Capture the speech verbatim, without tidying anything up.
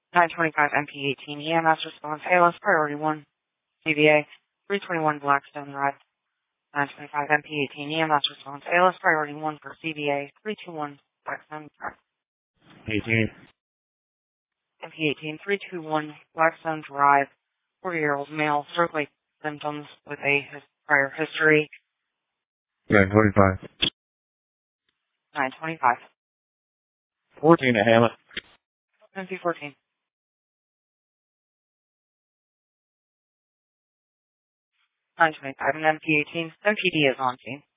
nine twenty-five M P eighteen E M S response. A L S priority one. C V A three twenty-one Blackstone Drive. nine twenty-five M P eighteen E M S response. A L S priority one for C V A three twenty-one Blackstone Drive. eighteen. M P eighteen three twenty-one Blackstone Drive. forty-year-old male, stroke-like symptoms with a his prior history. nine twenty-five. nine twenty-five. fourteen to Hammett. M P fourteen. nine twenty-five and M P eighteen. M P D is on scene.